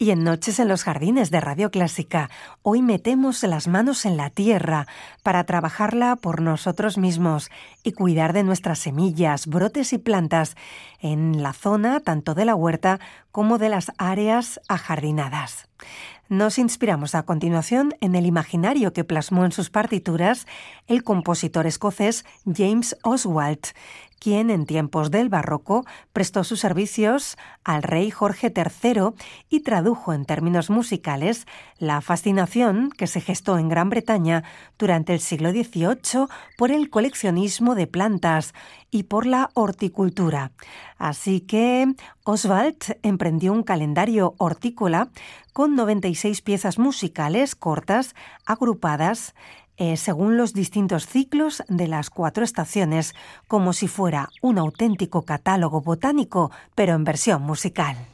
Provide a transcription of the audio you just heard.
Y en Noches en los Jardines de Radio Clásica, hoy metemos las manos en la tierra para trabajarla por nosotros mismos y cuidar de nuestras semillas, brotes y plantas en la zona tanto de la huerta como de las áreas ajardinadas. Nos inspiramos a continuación en el imaginario que plasmó en sus partituras el compositor escocés James Oswald, quien en tiempos del barroco prestó sus servicios al rey Jorge III y tradujo en términos musicales la fascinación que se gestó en Gran Bretaña durante el siglo XVIII por el coleccionismo de plantas y por la horticultura. Así que Oswald emprendió un calendario hortícola con 96 piezas musicales cortas, agrupadas según los distintos ciclos de las 4 estaciones, como si fuera un auténtico catálogo botánico, pero en versión musical.